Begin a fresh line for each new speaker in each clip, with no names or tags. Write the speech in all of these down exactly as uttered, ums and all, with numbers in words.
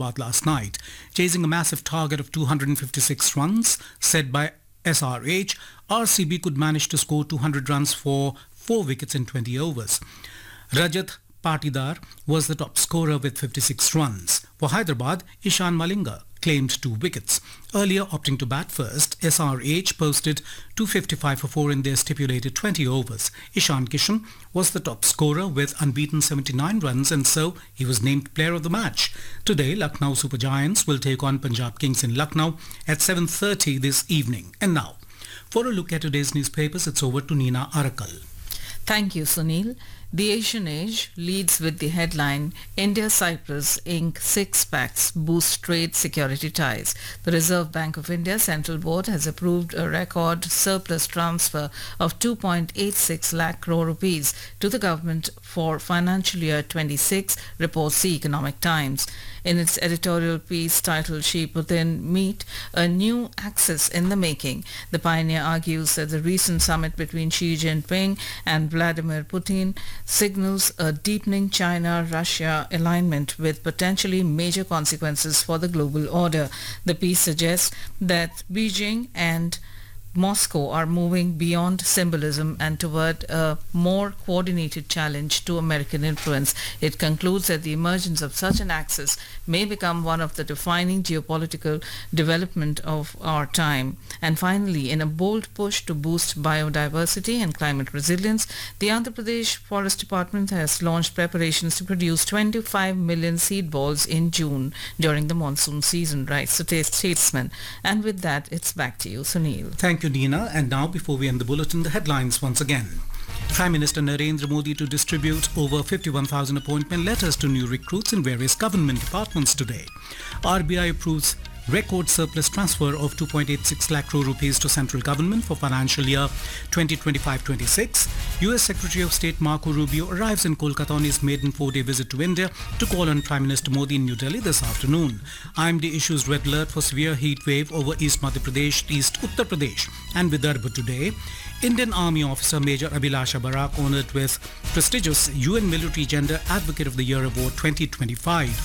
Hyderabad last night, chasing a massive target of two hundred fifty-six runs set by S R H. R C B could manage to score two hundred runs for four wickets in twenty overs. Rajat Patidar was the top scorer with fifty-six runs. For Hyderabad, Ishan Malinga claimed two wickets. Earlier opting to bat first, S R H posted two fifty-five for four in their stipulated twenty overs. Ishan Kishan was the top scorer with unbeaten seventy-nine runs, and so he was named player of the match. Today, Lucknow Super Giants will take on Punjab Kings in Lucknow at seven thirty this evening. And now, for a look at today's newspapers, it's over to Nina Arakal.
Thank you, Sunil. The Asian Age leads with the headline, India-Cyprus ink six pacts boost trade security ties. The Reserve Bank of India Central Board has approved a record surplus transfer of two point eight six lakh crore rupees to the government for financial year twenty-six, reports the Economic Times. In its editorial piece titled She Putin Meet, a new axis in the making, the pioneer argues that the recent summit between Xi Jinping and Vladimir Putin signals a deepening China-Russia alignment with potentially major consequences for the global order. The piece suggests that Beijing and Moscow are moving beyond symbolism and toward a more coordinated challenge to American influence. It concludes that the emergence of such an axis may become one of the defining geopolitical development of our time. And finally, in a bold push to boost biodiversity and climate resilience, the Andhra Pradesh Forest Department has launched preparations to produce twenty-five million seed balls in June during the monsoon season, writes the statesman. And with that, it's back to you, Sunil.
Thank Thank you, Nina. And now, before we end the bulletin, the headlines once again. Prime Minister Narendra Modi to distribute over fifty-one thousand appointment letters to new recruits in various government departments today. R B I approves record surplus transfer of two point eight six lakh crore rupees to central government for financial year twenty twenty-five twenty-six. U S Secretary of State Marco Rubio arrives in Kolkata on his maiden four-day visit to India to call on Prime Minister Modi in New Delhi this afternoon. I M D issues red alert for severe heat wave over East Madhya Pradesh, East Uttar Pradesh and Vidarbha today. Indian Army officer Major Abhilasha Barak honored with prestigious U N Military Gender Advocate of the Year Award twenty twenty-five.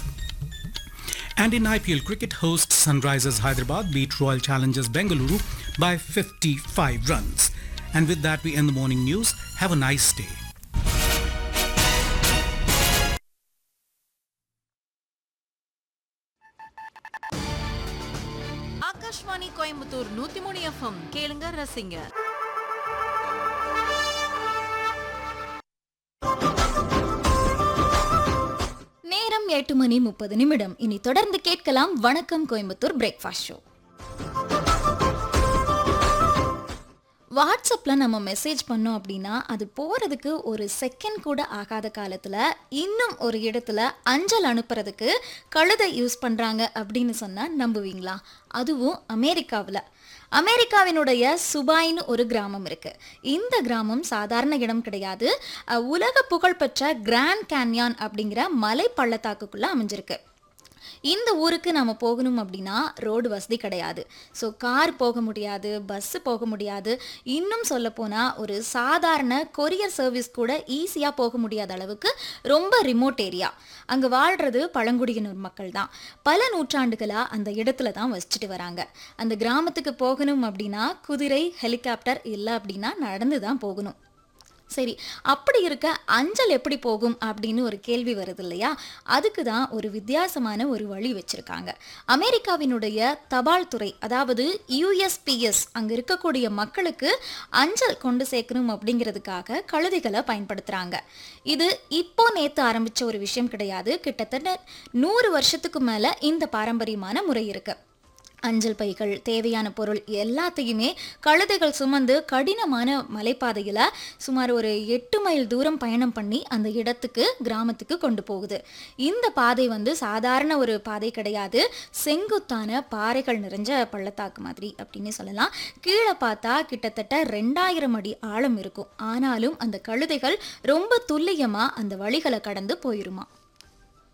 And in I P L cricket, hosts Sunrisers Hyderabad beat Royal Challengers Bengaluru by fifty-five runs. And with that, we end the morning news. Have a nice day.
Akashvani Coimbatore நூத்தி மூணு FM கேளுங்க ரசிங்க.
நேரம் எட்டு மணி முப்பது நிமிடம். இனி தொடர்ந்து கேட்கலாம் வணக்கம் கோயம்புத்தூர் பிரேக்ஃபாஸ்ட் ஷோ. வாட்ஸ்அப்பில் நம்ம மெசேஜ் பண்ணோம் அப்படின்னா அது போகிறதுக்கு ஒரு செகண்ட் கூட ஆகாத காலத்தில் இன்னும் ஒரு இடத்துல அஞ்சல் அனுப்புறதுக்கு கழுதை யூஸ் பண்ணுறாங்க அப்படின்னு சொன்னால் நம்புவீங்களா? அதுவும் அமெரிக்காவில். அமெரிக்காவினுடைய சுபாய்னு ஒரு கிராமம் இருக்குது. இந்த கிராமம் சாதாரண இடம் கிடையாது. உலக புகழ்பெற்ற கிராண்ட் கேன்யான் அப்படிங்கிற மலை பள்ளத்தாக்குக்குள்ளே அமைஞ்சிருக்கு. இந்த ஊருக்கு நம்ம போகணும் அப்படின்னா ரோடு வசதி கிடையாது. ஸோ கார் போக முடியாது, பஸ்ஸு போக முடியாது. இன்னும் சொல்லப்போனால் ஒரு சாதாரண கொரியர் சர்வீஸ் கூட ஈஸியாக போக முடியாத அளவுக்கு ரொம்ப ரிமோட் ஏரியா. அங்கே வாழ்கிறது பழங்குடியினர் மக்கள் தான். பல நூற்றாண்டுகளாக அந்த இடத்துல தான் வசிச்சுட்டு வராங்க. அந்த கிராமத்துக்கு போகணும் அப்படின்னா குதிரை, ஹெலிகாப்டர் இல்லை அப்படின்னா நடந்து தான் போகணும். சரி, அப்படி இருக்க அஞ்சல் எப்படி போகும் அப்படின்னு ஒரு கேள்வி வருது இல்லையா? அதுக்கு தான் ஒரு வித்தியாசமான ஒரு வழி வச்சுருக்காங்க. அமெரிக்காவினுடைய தபால் துறை, அதாவது யூஎஸ்பிஎஸ், அங்கே இருக்கக்கூடிய மக்களுக்கு அஞ்சல் கொண்டு சேர்க்கணும் அப்படிங்கிறதுக்காக கழுதைகளை பயன்படுத்துகிறாங்க. இது இப்போ நேற்று ஆரம்பித்த ஒரு விஷயம் கிடையாது. கிட்டத்தட்ட நூறு வருஷத்துக்கு மேலே இந்த பாரம்பரியமான முறை இருக்குது. அஞ்சல் பைகள், தேவையான பொருள் எல்லாத்தையுமே கழுதைகள் சுமந்து கடினமான மலைப்பாதையில் சுமார் ஒரு எட்டு மைல் தூரம் பயணம் பண்ணி அந்த இடத்துக்கு, கிராமத்துக்கு கொண்டு போகுது. இந்த பாதை வந்து சாதாரண ஒரு பாதை கிடையாது. செங்குத்தான பாறைகள் நிறைஞ்ச பள்ளத்தாக்கு மாதிரி அப்படின்னு சொல்லலாம். கீழே பார்த்தா கிட்டத்தட்ட ரெண்டாயிரம் அடி ஆழம் இருக்கும். ஆனாலும் அந்த கழுதைகள் ரொம்ப துல்லியமாக அந்த வழிகளை கடந்து போயிருமா.